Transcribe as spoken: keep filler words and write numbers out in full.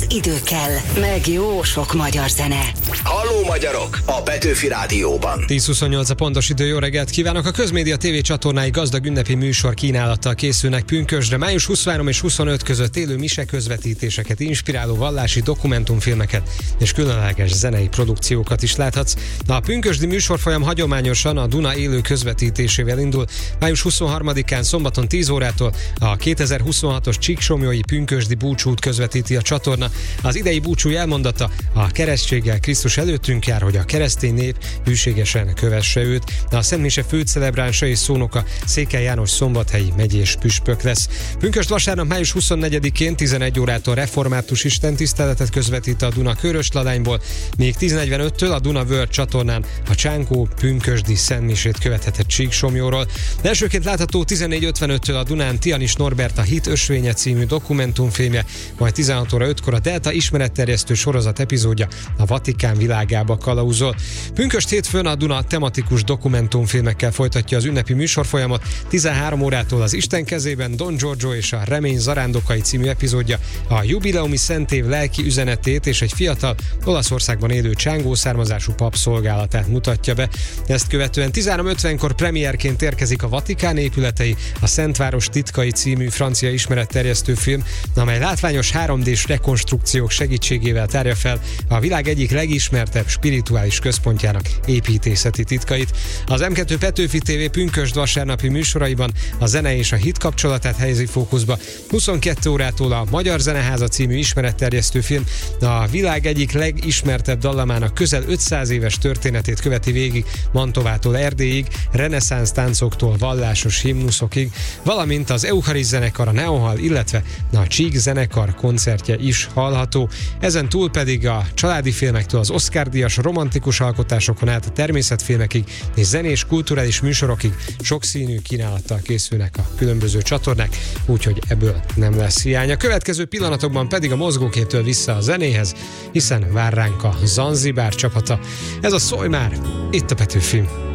az idő kell, meg jó sok magyar zene. Halló magyarok! A Petőfi Rádióban. tíz huszonnyolc a pontos idő, jó reggelt kívánok! A Közmédia té vé csatornái gazdag ünnepi műsor kínálattal készülnek pünkösdre. május huszonharmadika és huszonötödike között élő mise közvetítéseket, inspiráló vallási dokumentumfilmeket és különleges zenei produkciókat is láthatsz. A pünkösdi műsorfolyam hagyományosan a Duna élő közvetítésével indul. május huszonharmadikán szombaton tíz órától a kétezer-huszonhatos Csíksomlyói pünkösdi búcsút közvetíti a csatorna. Az idei búcsú elmondata: a keresztséggel Krisztus előttünk jár, hogy a keresztény nép hűségesen kövesse őt. A Szent Mise főcelebránsa és szónoka Székely János szombathelyi megyés püspök lesz. Pünkösd vasárnap május huszonnegyedikén tizenegy órától református istentiszteletet közvetít a Duna Körösladányból, még tíz negyvenöttől a Duna World csatornán a Csánkó pünkösdi szentmisét követhetett Csíksomlyóról. De elsőként látható tizennégy ötvenöttől a Dunán Tianis Norbert A hit ösvénye című dokumentumfilmje, majd tizenhat óra ötkor a Delta ismeretterjesztő sorozat epizódja A Vatikán világába kalauzol. Pünkösd hétfőn a Duna tematikus dokumentumfilmekkel folytatja az ünnepi műsorfolyamot. tizenhárom órától az Isten kezében Don Giorgio és a Remény zarándokai című epizódja a jubileumi szentév lelki üzenetét és egy fiatal Olaszországban élő csángó származású pap szolgálatát mutatja be. Ezt követően tizenhárom ötvenkor premierként érkezik a Vatikán épületei, a Szentváros titkai című francia ismeretterjesztő film, amely látványos három dés rekonstrukciók segítségével tárja fel a világ egyik legismertebb spirituális központjának építészeti titkait. Az em kettő Petőfi té vé pünkösd vasárnapi műsoraiban a zene és a hit kapcsolatát helyezi fókuszba. huszonkettő órától a Magyar Zeneháza című ismeretterjesztő film a világ egyik legismertebb dallamának közel ötszáz éves történetét követi végig, Mantovától Erdélyig, reneszánsz táncoktól vallásos himnuszokig, valamint az Euchariszt zenekar, a Neohal, illetve a Csík zenekar koncertje is hallható. Ezen túl pedig a családi filmektől az Oscar-díjas romantikus alkotásokon át a természetfilmekig és zenés kulturális műsorokig sokszínű kínálattal készülnek a különböző csatornák, úgyhogy ebből nem lesz hiány. A következő pillanatokban pedig a mozgóképtől vissza a zenéhez, hiszen vár ránk a Zanzibár csapata. Ez a Szólj már! Itt a Petőfi.